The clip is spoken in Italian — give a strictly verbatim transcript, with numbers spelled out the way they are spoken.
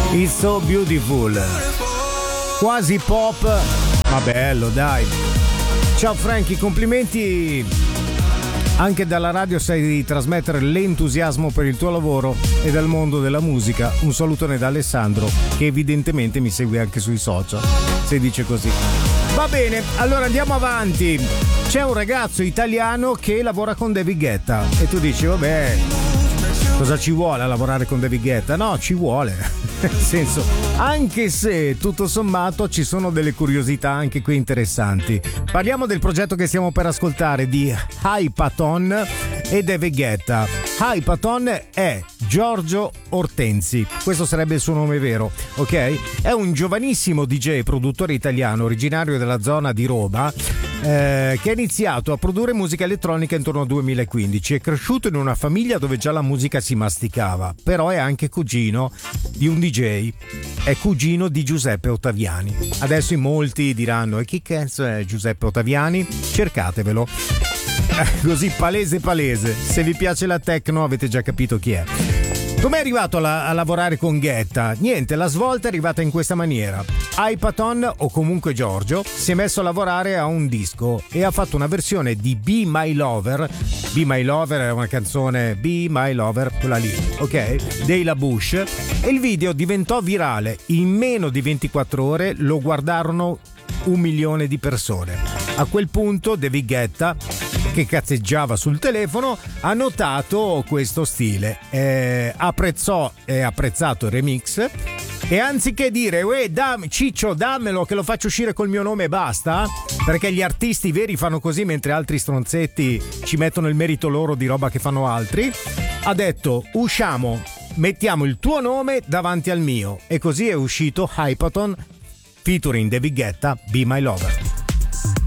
It's So Beautiful, quasi pop, ma bello, dai. Ciao Frankie, complimenti. Anche dalla radio sai di trasmettere l'entusiasmo per il tuo lavoro e dal mondo della musica. Un salutone da Alessandro, che evidentemente mi segue anche sui social, se dice così. Va bene, allora andiamo avanti. C'è un ragazzo italiano che lavora con David Guetta e tu dici, vabbè, cosa ci vuole a lavorare con David Guetta? No, ci vuole. Nel senso, anche se tutto sommato ci sono delle curiosità anche qui interessanti. Parliamo del progetto che stiamo per ascoltare di Hypaton e David Guetta. Hypaton è Giorgio Ortensi, questo sarebbe il suo nome vero, ok? È un giovanissimo D J e produttore italiano originario della zona di Roma, eh, che ha iniziato a produrre musica elettronica intorno al duemilaquindici. È cresciuto in una famiglia dove già la musica si masticava, però è anche cugino di un D J, è cugino di Giuseppe Ottaviani. Adesso in molti diranno, e chi cazzo è Giuseppe Ottaviani? Cercatevelo. Così palese palese, se vi piace la techno avete già capito chi è. Com'è arrivato a, a lavorare con Guetta? Niente, la svolta è arrivata in questa maniera. Hypaton, o comunque Giorgio, si è messo a lavorare a un disco e ha fatto una versione di Be My Lover. Be My Lover è una canzone, Be My Lover, quella lì, ok? Dei La Bush. E il video diventò virale. In meno di ventiquattro ore lo guardarono un milione di persone. A quel punto David Guetta, che cazzeggiava sul telefono, ha notato questo stile, eh, apprezzò e apprezzato il remix e anziché dire uè dammi, Ciccio dammelo che lo faccio uscire col mio nome e basta, perché gli artisti veri fanno così mentre altri stronzetti ci mettono il merito loro di roba che fanno altri, ha detto usciamo, mettiamo il tuo nome davanti al mio, e così è uscito Hypaton featuring David Guetta, Be My Lover.